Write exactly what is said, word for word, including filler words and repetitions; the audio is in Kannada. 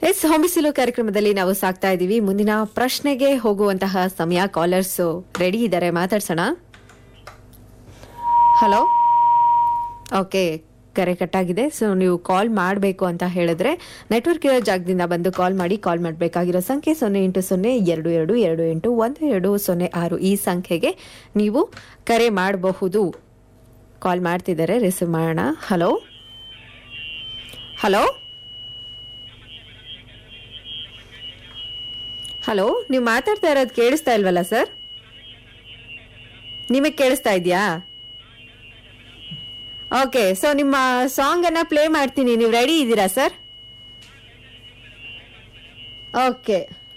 ಎಸ್ ಹೊಂಬಿಸಿಲು ಕಾರ್ಯಕ್ರಮದಲ್ಲಿ ನಾವು ಸಾಕ್ತಾ ಇದ್ದೀವಿ. ಮುಂದಿನ ಪ್ರಶ್ನೆಗೆ ಹೋಗುವಂತಹ ಸಮಯ. ಕಾಲರ್ಸ್ ರೆಡಿ ಇದ್ದಾರೆ, ಮಾತಾಡ್ಸೋಣ. ಹಲೋ. ಓಕೆ, ಕರೆ ಕಟ್ಟಾಗಿದೆ. ಸೊ ನೀವು ಕಾಲ್ ಮಾಡಬೇಕು ಅಂತ ಹೇಳಿದ್ರೆ ನೆಟ್ವರ್ಕ್ ಇರೋ ಜಾಗದಿಂದ ಬಂದು ಕಾಲ್ ಮಾಡಿ. ಕಾಲ್ ಮಾಡಬೇಕಾಗಿರೋ ಸಂಖ್ಯೆ ಸೊನ್ನೆ ಎಂಟು ಸೊನ್ನೆ ಎರಡು ಎರಡು ಎರಡು ಎಂಟು ಒಂದು ಎರಡು ಸೊನ್ನೆ ಆರು. ಈ ಸಂಖ್ಯೆಗೆ ನೀವು ಕರೆ ಮಾಡಬಹುದು. ಕಾಲ್ ಮಾಡ್ತಿದ್ದಾರೆ, ರಿಸೀವ್ ಮಾಡೋಣ. ಹಲೋ ಹಲೋ ಹಲೋ ನೀವು ಮಾತಾಡ್ತಾ ಇರೋದು ಕೇಳಿಸ್ತಾ ಇಲ್ವಲ್ಲ ಸರ್? ನಿಮಗೆ ಕೇಳಿಸ್ತಾ ಇದೆಯಾ? ಓಕೆ, ಸೊ ನಿಮ್ಮ ಸಾಂಗ್ ಅನ್ನ ಪ್ಲೇ ಮಾಡ್ತೀನಿ. ನೀವು ರೆಡಿ ಇದ್ದೀರಾ ಸರ್? ಓಕೆ.